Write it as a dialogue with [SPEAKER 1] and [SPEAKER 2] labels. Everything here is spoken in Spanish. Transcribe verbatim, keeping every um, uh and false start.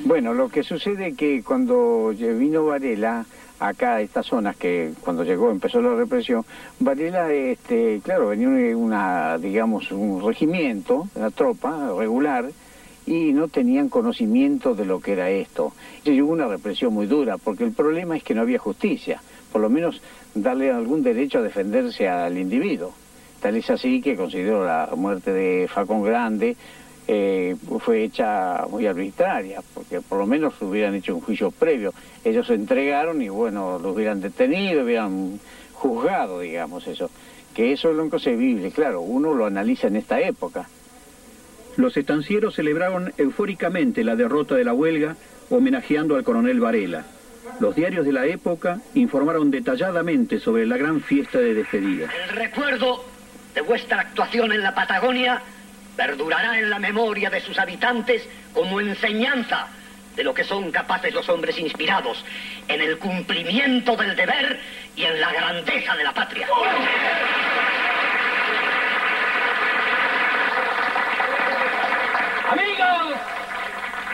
[SPEAKER 1] Bueno, lo que sucede es que cuando vino Varela acá a estas zonas, que cuando llegó empezó la represión, Varela, este, claro, venía una, digamos, un regimiento, una tropa regular, y no tenían conocimiento de lo que era esto. Y hubo una represión muy dura, porque el problema es que no había justicia, por lo menos darle algún derecho a defenderse al individuo. Tal es así que considero la muerte de Facón Grande eh, fue hecha muy arbitraria, porque por lo menos hubieran hecho un juicio previo. Ellos se entregaron y bueno, lo hubieran detenido, hubieran juzgado, digamos, eso. Que eso es lo inconcebible, claro, uno lo analiza en esta época.
[SPEAKER 2] Los estancieros celebraron eufóricamente la derrota de la huelga, homenajeando al coronel Varela. Los diarios de la época informaron detalladamente sobre la gran fiesta de despedida.
[SPEAKER 3] El recuerdo de vuestra actuación en la Patagonia perdurará en la memoria de sus habitantes como enseñanza de lo que son capaces los hombres inspirados en el cumplimiento del deber y en la grandeza de la patria.